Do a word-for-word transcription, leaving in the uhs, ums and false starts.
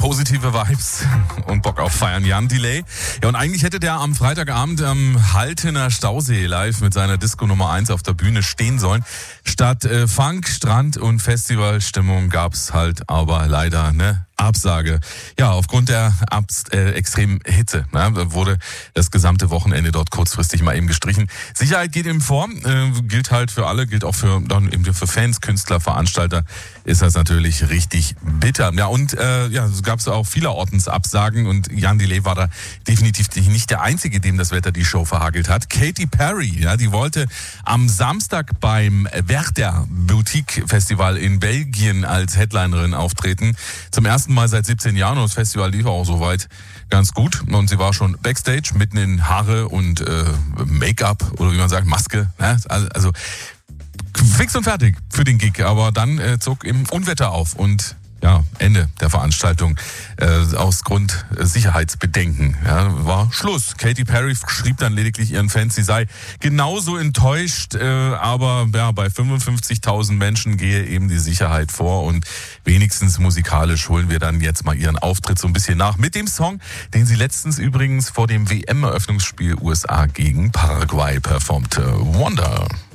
positive Vibes und Bock auf Feiern. Jan Delay. Ja, und eigentlich hätte der am Freitagabend am Haltener Stausee live mit seiner Disco Nummer eins auf der Bühne stehen sollen. Statt äh, Funk, Strand und Festivalstimmung gab's halt aber leider ne Absage. Ja, aufgrund der abs- äh, extremen Hitze ne, wurde das gesamte Wochenende dort kurzfristig mal eben gestrichen. Sicherheit geht eben vor, äh, gilt halt für alle, gilt auch für dann eben für Fans, Künstler, Veranstalter. Ist das natürlich richtig bitter. Ja, und äh, ja, es gab auch vielerorts Absagen und Jan Delay war da definitiv nicht der Einzige, dem das Wetter die Show verhagelt hat. Katy Perry, ja, die wollte am Samstag beim Werther Boutique Festival in Belgien als Headlinerin auftreten. Zum ersten Mal seit siebzehn Jahren und das Festival lief auch soweit ganz gut. Und sie war schon Backstage, mitten in Haare und äh, Make-up oder wie man sagt, Maske. Ne? Also fix und fertig für den Gig. Aber dann äh, zog im Unwetter auf und ja, Ende der Veranstaltung äh, aus Grund äh, Sicherheitsbedenken. Ja, war Schluss. Katy Perry schrieb dann lediglich ihren Fans, sie sei genauso enttäuscht, äh, aber ja, bei fünfundfünfzigtausend Menschen gehe eben die Sicherheit vor und wenigstens musikalisch holen wir dann jetzt mal ihren Auftritt so ein bisschen nach mit dem Song, den sie letztens übrigens vor dem W M-Eröffnungsspiel U S A gegen Paraguay performte. Wonder.